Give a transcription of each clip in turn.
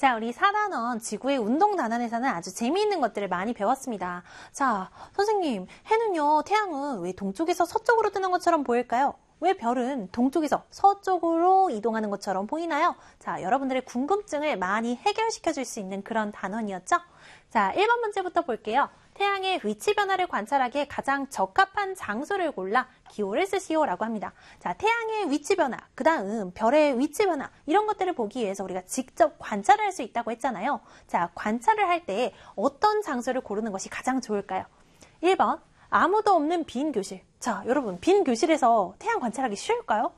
자, 우리 4단원 지구의 운동 단원에서는 아주 재미있는 것들을 많이 배웠습니다. 자, 선생님, 해는요, 태양은 왜 동쪽에서 서쪽으로 뜨는 것처럼 보일까요? 왜 별은 동쪽에서 서쪽으로 이동하는 것처럼 보이나요? 자, 여러분들의 궁금증을 많이 해결시켜 줄 수 있는 그런 단원이었죠? 자, 1번 문제부터 볼게요. 태양의 위치 변화를 관찰하기에 가장 적합한 장소를 골라 기호를 쓰시오라고 합니다. 자, 태양의 위치 변화, 그 다음 별의 위치 변화, 이런 것들을 보기 위해서 우리가 직접 관찰을 할 수 있다고 했잖아요. 자, 관찰을 할 때 어떤 장소를 고르는 것이 가장 좋을까요? 1번, 아무도 없는 빈 교실. 자, 여러분, 빈 교실에서 태양 관찰하기 쉬울까요?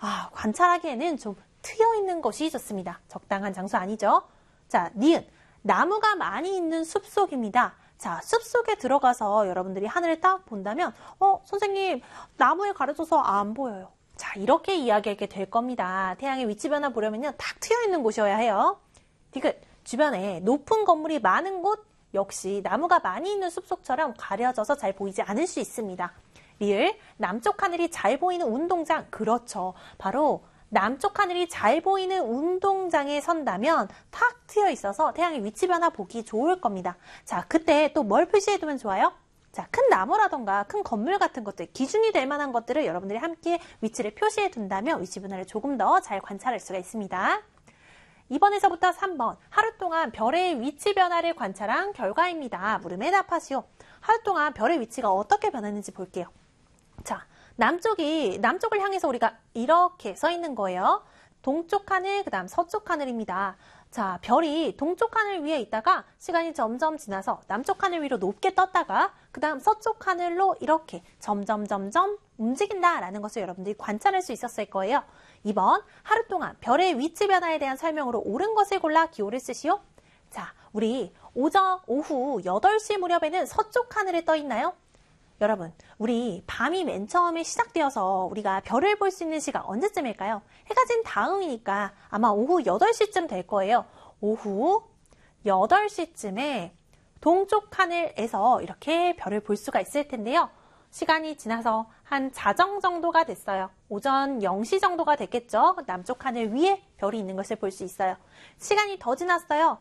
관찰하기에는 좀 트여 있는 것이 좋습니다. 적당한 장소 아니죠? 자, 니은, 나무가 많이 있는 숲속입니다. 자, 숲속에 들어가서 여러분들이 하늘을 딱 본다면 선생님, 나무에 가려져서 안 보여요. 자, 이렇게 이야기하게 될 겁니다. 태양의 위치 변화 보려면요, 딱 트여 있는 곳이어야 해요. 디귿, 주변에 높은 건물이 많은 곳, 역시 나무가 많이 있는 숲속처럼 가려져서 잘 보이지 않을 수 있습니다. 리을, 남쪽 하늘이 잘 보이는 운동장, 그렇죠. 바로 남쪽 하늘이 잘 보이는 운동장에 선다면 탁 트여 있어서 태양의 위치 변화 보기 좋을 겁니다. 자, 그때 또 뭘 표시해두면 좋아요? 자, 큰 나무라던가 큰 건물 같은 것들, 기준이 될 만한 것들을 여러분들이 함께 위치를 표시해 둔다면 위치 변화를 조금 더 잘 관찰할 수가 있습니다. 2번에서부터 3번, 하루 동안 별의 위치 변화를 관찰한 결과입니다. 물음에 답하시오. 하루 동안 별의 위치가 어떻게 변했는지 볼게요. 자, 남쪽을 향해서 우리가 이렇게 써 있는 거예요. 동쪽 하늘, 그 다음 서쪽 하늘입니다. 자, 별이 동쪽 하늘 위에 있다가 시간이 점점 지나서 남쪽 하늘 위로 높게 떴다가 그 다음 서쪽 하늘로 이렇게 점점 움직인다라는 것을 여러분들이 관찰할 수 있었을 거예요. 2번, 하루 동안 별의 위치 변화에 대한 설명으로 옳은 것을 골라 기호를 쓰시오. 자, 우리 오후 8시 무렵에는 서쪽 하늘에 떠 있나요? 여러분, 우리 밤이 맨 처음에 시작되어서 우리가 별을 볼 수 있는 시간 언제쯤일까요? 해가 진 다음이니까 아마 오후 8시쯤 될 거예요. 오후 8시쯤에 동쪽 하늘에서 이렇게 별을 볼 수가 있을 텐데요. 시간이 지나서 한 자정 정도가 됐어요. 오전 0시 정도가 됐겠죠. 남쪽 하늘 위에 별이 있는 것을 볼 수 있어요. 시간이 더 지났어요.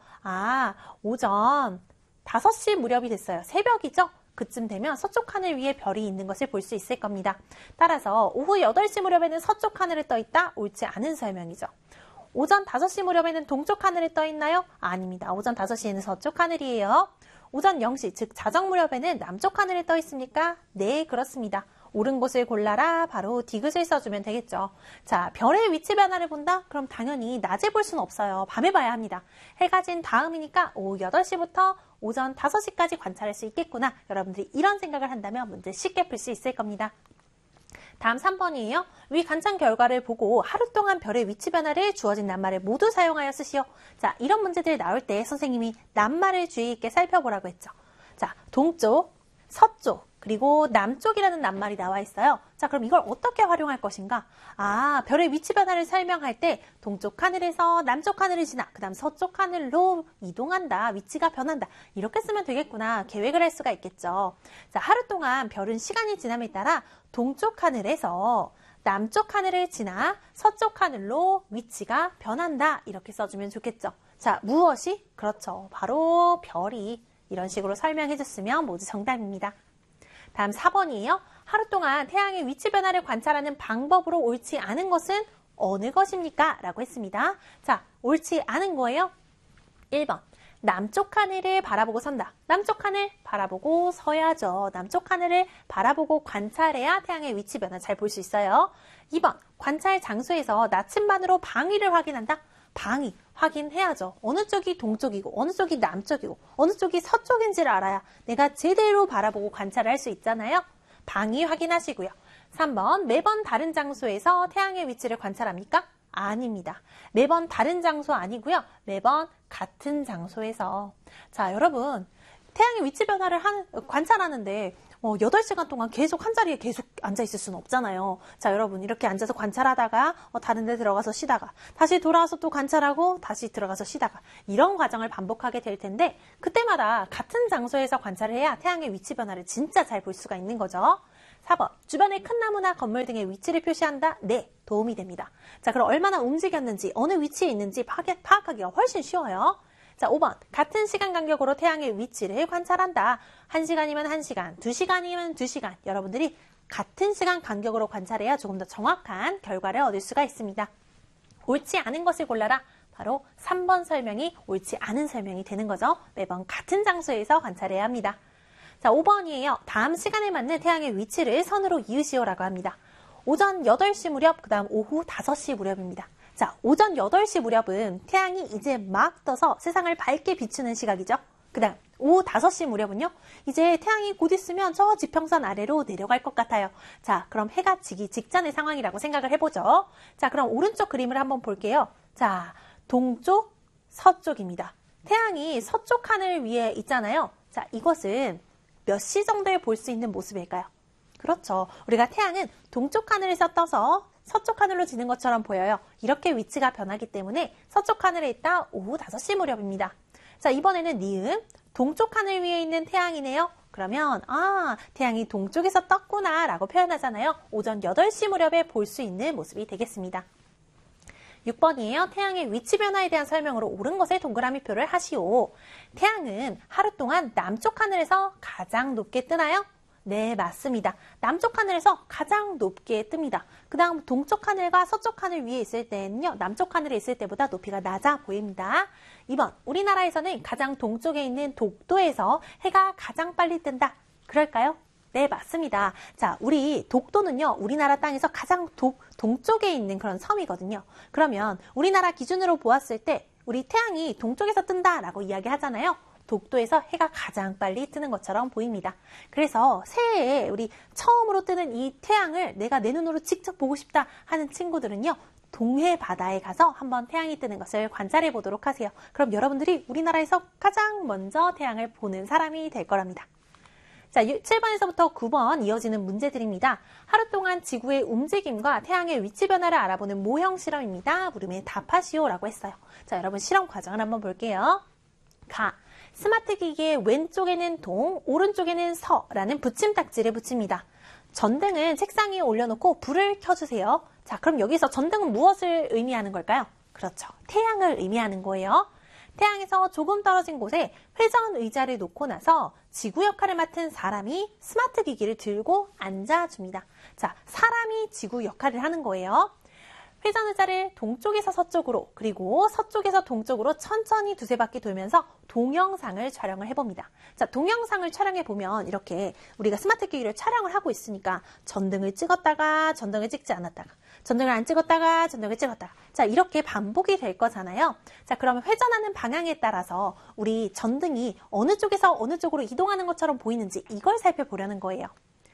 오전 5시 무렵이 됐어요. 새벽이죠. 그쯤 되면 서쪽 하늘 위에 별이 있는 것을 볼 수 있을 겁니다. 따라서 오후 8시 무렵에는 서쪽 하늘에 떠 있다? 옳지 않은 설명이죠. 오전 5시 무렵에는 동쪽 하늘에 떠 있나요? 아닙니다. 오전 5시에는 서쪽 하늘이에요. 오전 0시, 즉 자정 무렵에는 남쪽 하늘에 떠 있습니까? 네, 그렇습니다. 옳은 곳을 골라라. 바로 디귿을 써주면 되겠죠. 자, 별의 위치 변화를 본다? 그럼 당연히 낮에 볼 수는 없어요. 밤에 봐야 합니다. 해가 진 다음이니까 오후 8시부터 오전 5시까지 관찰할 수 있겠구나. 여러분들이 이런 생각을 한다면 문제 쉽게 풀 수 있을 겁니다. 다음 3번이에요. 위 관찰 결과를 보고 하루 동안 별의 위치 변화를 주어진 낱말을 모두 사용하여 쓰시오. 자, 이런 문제들이 나올 때 선생님이 낱말을 주의 있게 살펴보라고 했죠. 자, 동쪽, 서쪽, 그리고 남쪽이라는 낱말이 나와 있어요. 자, 그럼 이걸 어떻게 활용할 것인가? 별의 위치 변화를 설명할 때 동쪽 하늘에서 남쪽 하늘을 지나 그 다음 서쪽 하늘로 이동한다. 위치가 변한다. 이렇게 쓰면 되겠구나. 계획을 할 수가 있겠죠. 자, 하루 동안 별은 시간이 지남에 따라 동쪽 하늘에서 남쪽 하늘을 지나 서쪽 하늘로 위치가 변한다. 이렇게 써주면 좋겠죠. 자, 무엇이? 그렇죠. 바로 별이. 이런 식으로 설명해 줬으면 모두 정답입니다. 다음 4번이에요. 하루 동안 태양의 위치 변화를 관찰하는 방법으로 옳지 않은 것은 어느 것입니까? 라고 했습니다. 자, 옳지 않은 거예요. 1번, 남쪽 하늘을 바라보고 선다. 남쪽 하늘 바라보고 서야죠. 남쪽 하늘을 바라보고 관찰해야 태양의 위치 변화 잘 볼 수 있어요. 2번, 관찰 장소에서 나침반으로 방위를 확인한다. 방위 확인해야죠. 어느 쪽이 동쪽이고 어느 쪽이 남쪽이고 어느 쪽이 서쪽인지를 알아야 내가 제대로 바라보고 관찰을 할 수 있잖아요. 방위 확인하시고요. 3번, 매번 다른 장소에서 태양의 위치를 관찰합니까? 아닙니다. 매번 다른 장소 아니고요. 매번 같은 장소에서. 자, 여러분, 태양의 위치 변화를 관찰하는데 8시간 동안 계속 한 자리에 계속 앉아 있을 수는 없잖아요. 자, 여러분, 이렇게 앉아서 관찰하다가 다른 데 들어가서 쉬다가 다시 돌아와서 또 관찰하고 다시 들어가서 쉬다가 이런 과정을 반복하게 될 텐데 그때마다 같은 장소에서 관찰을 해야 태양의 위치 변화를 진짜 잘 볼 수가 있는 거죠. 4번, 주변의 큰 나무나 건물 등의 위치를 표시한다. 네, 도움이 됩니다. 자, 그럼 얼마나 움직였는지, 어느 위치에 있는지 파악하기가 훨씬 쉬워요. 자, 5번, 같은 시간 간격으로 태양의 위치를 관찰한다. 1시간이면 1시간, 2시간이면 2시간. 여러분들이 같은 시간 간격으로 관찰해야 조금 더 정확한 결과를 얻을 수가 있습니다. 옳지 않은 것을 골라라. 바로 3번 설명이 옳지 않은 설명이 되는 거죠. 매번 같은 장소에서 관찰해야 합니다. 자, 5번이에요. 다음 시간에 맞는 태양의 위치를 선으로 이으시오라고 합니다. 오전 8시 무렵, 그 다음 오후 5시 무렵입니다. 자, 오전 8시 무렵은 태양이 이제 막 떠서 세상을 밝게 비추는 시각이죠. 그 다음 오후 5시 무렵은요. 이제 태양이 곧 있으면 저 지평선 아래로 내려갈 것 같아요. 자, 그럼 해가 지기 직전의 상황이라고 생각을 해보죠. 자, 그럼 오른쪽 그림을 한번 볼게요. 자, 동쪽, 서쪽입니다. 태양이 서쪽 하늘 위에 있잖아요. 자, 이것은 몇 시 정도에 볼 수 있는 모습일까요? 그렇죠. 우리가 태양은 동쪽 하늘에서 떠서 서쪽 하늘로 지는 것처럼 보여요. 이렇게 위치가 변하기 때문에 서쪽 하늘에 있다 오후 5시 무렵입니다. 자, 이번에는 니은, 동쪽 하늘 위에 있는 태양이네요. 그러면 태양이 동쪽에서 떴구나 라고 표현하잖아요. 오전 8시 무렵에 볼 수 있는 모습이 되겠습니다. 6번이에요. 태양의 위치 변화에 대한 설명으로 옳은 것에 동그라미 표를 하시오. 태양은 하루 동안 남쪽 하늘에서 가장 높게 뜨나요? 네, 맞습니다. 남쪽 하늘에서 가장 높게 뜹니다. 그 다음 동쪽 하늘과 서쪽 하늘 위에 있을 때는요, 남쪽 하늘에 있을 때보다 높이가 낮아 보입니다. 2번, 우리나라에서는 가장 동쪽에 있는 독도에서 해가 가장 빨리 뜬다. 그럴까요? 네, 맞습니다. 자, 우리 독도는요, 우리나라 땅에서 가장 동쪽에 있는 그런 섬이거든요. 그러면 우리나라 기준으로 보았을 때 우리 태양이 동쪽에서 뜬다라고 이야기하잖아요. 독도에서 해가 가장 빨리 뜨는 것처럼 보입니다. 그래서 새해에 우리 처음으로 뜨는 이 태양을 내가 내 눈으로 직접 보고 싶다 하는 친구들은요, 동해 바다에 가서 한번 태양이 뜨는 것을 관찰해 보도록 하세요. 그럼 여러분들이 우리나라에서 가장 먼저 태양을 보는 사람이 될 거랍니다. 자, 7번에서부터 9번 이어지는 문제들입니다. 하루 동안 지구의 움직임과 태양의 위치 변화를 알아보는 모형 실험입니다. 물음에 답하시오라고 했어요. 자, 여러분 실험 과정을 한번 볼게요. 스마트 기기의 왼쪽에는 동, 오른쪽에는 서라는 붙임딱지를 붙입니다. 전등은 책상 위에 올려놓고 불을 켜주세요. 자, 그럼 여기서 전등은 무엇을 의미하는 걸까요? 그렇죠. 태양을 의미하는 거예요. 태양에서 조금 떨어진 곳에 회전 의자를 놓고 나서 지구 역할을 맡은 사람이 스마트 기기를 들고 앉아줍니다. 자, 사람이 지구 역할을 하는 거예요. 회전 의자를 동쪽에서 서쪽으로 그리고 서쪽에서 동쪽으로 천천히 두세 바퀴 돌면서 동영상을 촬영을 해봅니다. 자, 동영상을 촬영해 보면 이렇게 우리가 스마트 기기를 촬영을 하고 있으니까 전등을 찍었다가 전등을 찍지 않았다가 전등을 안 찍었다가 전등을 찍었다가 자, 이렇게 반복이 될 거잖아요. 자, 그러면 회전하는 방향에 따라서 우리 전등이 어느 쪽에서 어느 쪽으로 이동하는 것처럼 보이는지 이걸 살펴보려는 거예요.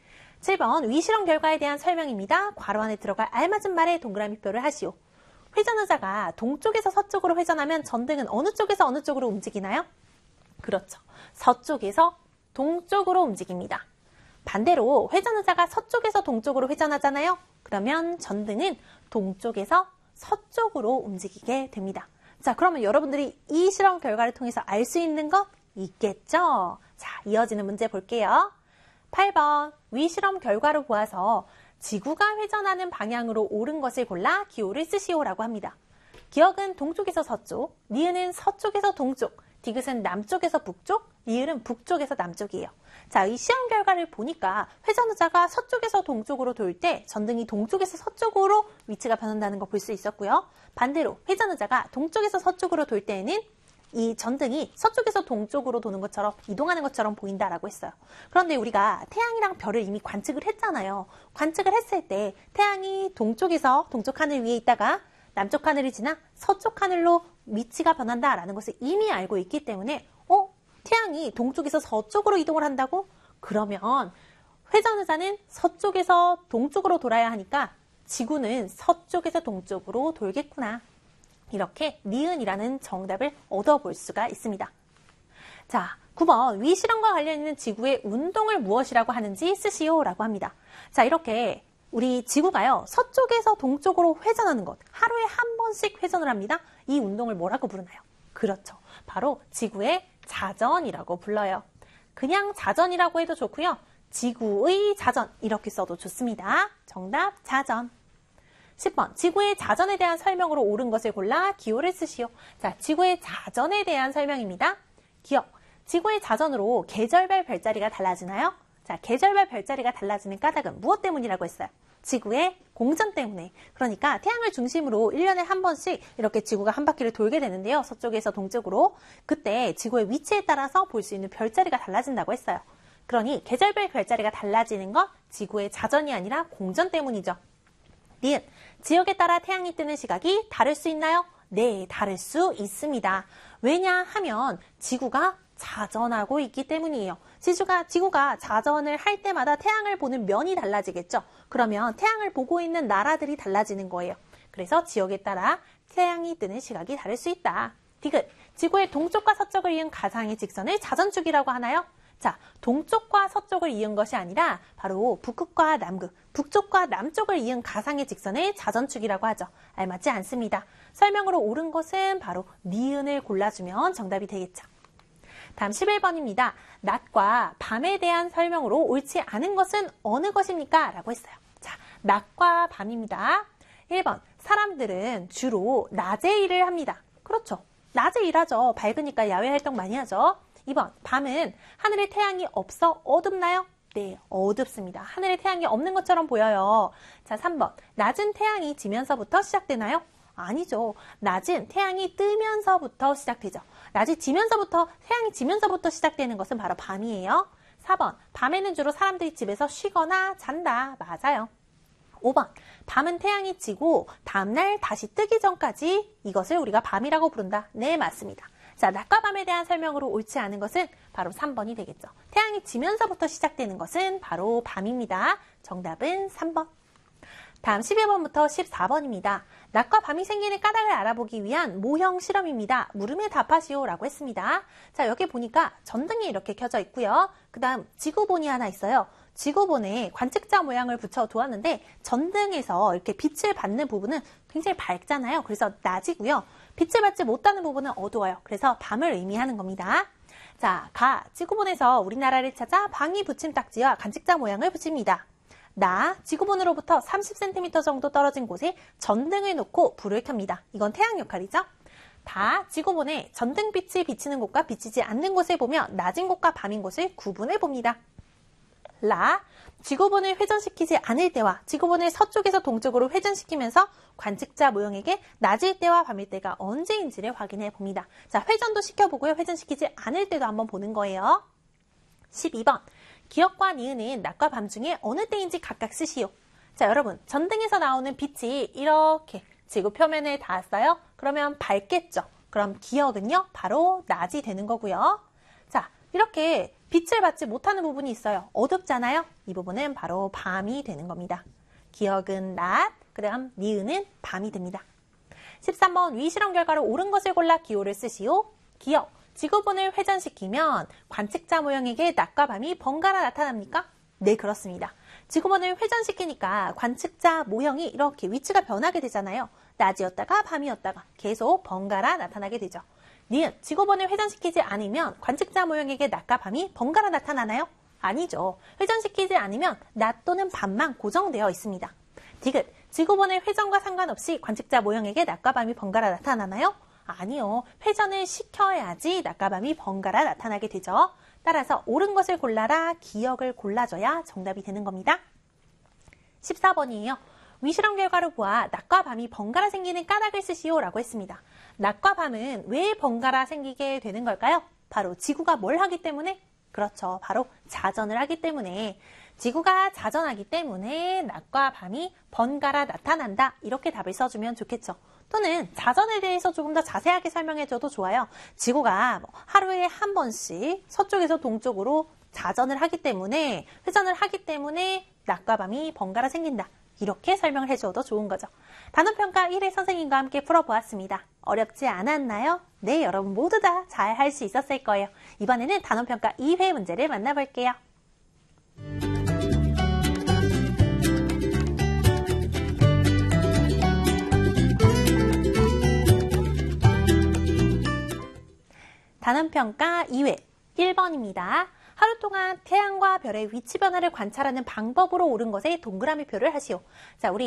7번 위실험 결과에 대한 설명입니다. 괄호 안에 들어갈 알맞은 말에 동그라미표를 하시오. 회전의자가 동쪽에서 서쪽으로 회전하면 전등은 어느 쪽에서 어느 쪽으로 움직이나요? 그렇죠. 서쪽에서 동쪽으로 움직입니다. 반대로 회전의자가 서쪽에서 동쪽으로 회전하잖아요. 그러면 전등은 동쪽에서 서쪽으로 움직이게 됩니다. 자, 그러면 여러분들이 이 실험 결과를 통해서 알 수 있는 것 있겠죠? 자, 이어지는 문제 볼게요. 8번 위실험 결과로 보아서 지구가 회전하는 방향으로 옳은 것을 골라 기호를 쓰시오라고 합니다. 기억은 동쪽에서 서쪽, 니은은 서쪽에서 동쪽, 디귿은 남쪽에서 북쪽, 리을은 북쪽에서 남쪽이에요. 자, 이 시험 결과를 보니까 회전의자가 서쪽에서 동쪽으로 돌 때 전등이 동쪽에서 서쪽으로 위치가 변한다는 거 볼 수 있었고요. 반대로 회전의자가 동쪽에서 서쪽으로 돌 때에는 이 전등이 서쪽에서 동쪽으로 도는 것처럼 이동하는 것처럼 보인다라고 했어요. 그런데 우리가 태양이랑 별을 이미 관측을 했잖아요. 관측을 했을 때 태양이 동쪽에서 동쪽 하늘 위에 있다가 남쪽 하늘을 지나 서쪽 하늘로 위치가 변한다라는 것을 이미 알고 있기 때문에 태양이 동쪽에서 서쪽으로 이동을 한다고? 그러면 회전의자는 서쪽에서 동쪽으로 돌아야 하니까 지구는 서쪽에서 동쪽으로 돌겠구나. 이렇게 니은이라는 정답을 얻어볼 수가 있습니다. 자, 9번 위실험과 관련 있는 지구의 운동을 무엇이라고 하는지 쓰시오라고 합니다. 자, 이렇게 우리 지구가요, 서쪽에서 동쪽으로 회전하는 것, 하루에 한 번씩 회전을 합니다. 이 운동을 뭐라고 부르나요? 그렇죠. 바로 지구의 자전이라고 불러요. 그냥 자전이라고 해도 좋고요. 지구의 자전 이렇게 써도 좋습니다. 정답 자전. 10번 지구의 자전에 대한 설명으로 옳은 것을 골라 기호를 쓰시오. 자, 지구의 자전에 대한 설명입니다. 기억, 지구의 자전으로 계절별 별자리가 달라지나요? 자, 계절별 별자리가 달라지는 까닭은 무엇 때문이라고 했어요? 지구의 공전 때문에. 그러니까 태양을 중심으로 1년에 한 번씩 이렇게 지구가 한 바퀴를 돌게 되는데요. 서쪽에서 동쪽으로. 그때 지구의 위치에 따라서 볼 수 있는 별자리가 달라진다고 했어요. 그러니 계절별 별자리가 달라지는 건 지구의 자전이 아니라 공전 때문이죠. 니은, 지역에 따라 태양이 뜨는 시각이 다를 수 있나요? 네, 다를 수 있습니다. 왜냐하면 지구가 자전하고 있기 때문이에요. 지구가 자전을 할 때마다 태양을 보는 면이 달라지겠죠. 그러면 태양을 보고 있는 나라들이 달라지는 거예요. 그래서 지역에 따라 태양이 뜨는 시각이 다를 수 있다. 디귿, 지구의 동쪽과 서쪽을 이은 가상의 직선을 자전축이라고 하나요? 자, 동쪽과 서쪽을 이은 것이 아니라 바로 북극과 남극, 북쪽과 남쪽을 이은 가상의 직선을 자전축이라고 하죠. 알맞지 않습니다. 설명으로 옳은 것은 바로 니은을 골라주면 정답이 되겠죠. 다음 11번입니다. 낮과 밤에 대한 설명으로 옳지 않은 것은 어느 것입니까? 라고 했어요. 자, 낮과 밤입니다. 1번, 사람들은 주로 낮에 일을 합니다. 그렇죠. 낮에 일하죠. 밝으니까 야외 활동 많이 하죠. 2번, 밤은 하늘에 태양이 없어 어둡나요? 네, 어둡습니다. 하늘에 태양이 없는 것처럼 보여요. 자, 3번, 낮은 태양이 지면서부터 시작되나요? 아니죠. 낮은 태양이 뜨면서부터 시작되죠. 낮이 지면서부터, 태양이 지면서부터 시작되는 것은 바로 밤이에요. 4번, 밤에는 주로 사람들이 집에서 쉬거나 잔다. 맞아요. 5번, 밤은 태양이 지고 다음날 다시 뜨기 전까지 이것을 우리가 밤이라고 부른다. 네, 맞습니다. 자, 낮과 밤에 대한 설명으로 옳지 않은 것은 바로 3번이 되겠죠. 태양이 지면서부터 시작되는 것은 바로 밤입니다. 정답은 3번. 다음 12번부터 14번입니다. 낮과 밤이 생기는 까닭을 알아보기 위한 모형 실험입니다. 물음에 답하시오 라고 했습니다. 자, 여기 보니까 전등이 이렇게 켜져 있고요. 그 다음 지구본이 하나 있어요. 지구본에 관측자 모양을 붙여 두었는데 전등에서 이렇게 빛을 받는 부분은 굉장히 밝잖아요. 그래서 낮이고요. 빛을 받지 못하는 부분은 어두워요. 그래서 밤을 의미하는 겁니다. 자, 지구본에서 우리나라를 찾아 방위 붙임딱지와 관측자 모양을 붙입니다. 지구본으로부터 30cm 정도 떨어진 곳에 전등을 놓고 불을 켭니다. 이건 태양 역할이죠. 지구본에 전등빛이 비치는 곳과 비치지 않는 곳을 보며 낮인 곳과 밤인 곳을 구분해 봅니다. 지구본을 회전시키지 않을 때와 지구본을 서쪽에서 동쪽으로 회전시키면서 관측자 모형에게 낮일 때와 밤일 때가 언제인지를 확인해 봅니다. 자, 회전도 시켜보고요. 회전시키지 않을 때도 한번 보는 거예요. 12번. 기억과 니은은 낮과 밤 중에 어느 때인지 각각 쓰시오. 자, 여러분, 전등에서 나오는 빛이 이렇게 지구 표면에 닿았어요. 그러면 밝겠죠. 그럼 기억은요, 바로 낮이 되는 거고요. 자, 이렇게 빛을 받지 못하는 부분이 있어요. 어둡잖아요. 이 부분은 바로 밤이 되는 겁니다. 기억은 낮, 그 다음 니은은 밤이 됩니다. 13번 위실험 결과로 옳은 것을 골라 기호를 쓰시오. 기억, 지구본을 회전시키면 관측자 모형에게 낮과 밤이 번갈아 나타납니까? 네, 그렇습니다. 지구본을 회전시키니까 관측자 모형이 이렇게 위치가 변하게 되잖아요. 낮이었다가 밤이었다가 계속 번갈아 나타나게 되죠. 니은, 지구본을 회전시키지 않으면 관측자 모형에게 낮과 밤이 번갈아 나타나나요? 아니죠. 회전시키지 않으면 낮 또는 밤만 고정되어 있습니다. 디귿, 지구본의 회전과 상관없이 관측자 모형에게 낮과 밤이 번갈아 나타나나요? 아니요. 회전을 시켜야지 낮과 밤이 번갈아 나타나게 되죠. 따라서 옳은 것을 골라라, 기억을 골라줘야 정답이 되는 겁니다. 14번이에요. 위실험 결과로 보아 낮과 밤이 번갈아 생기는 까닭을 쓰시오 라고 했습니다. 낮과 밤은 왜 번갈아 생기게 되는 걸까요? 바로 지구가 뭘 하기 때문에? 그렇죠. 바로 자전을 하기 때문에. 지구가 자전하기 때문에 낮과 밤이 번갈아 나타난다. 이렇게 답을 써주면 좋겠죠. 또는 자전에 대해서 조금 더 자세하게 설명해줘도 좋아요. 지구가 하루에 한 번씩 서쪽에서 동쪽으로 자전을 하기 때문에, 회전을 하기 때문에 낮과 밤이 번갈아 생긴다. 이렇게 설명을 해줘도 좋은 거죠. 단원평가 1회 선생님과 함께 풀어보았습니다. 어렵지 않았나요? 네, 여러분 모두 다 잘 할 수 있었을 거예요. 이번에는 단원평가 2회 문제를 만나볼게요. 단원평가 2회 1번입니다. 하루 동안 태양과 별의 위치 변화를 관찰하는 방법으로 옳은 것에 동그라미 표를 하시오. 자, 우리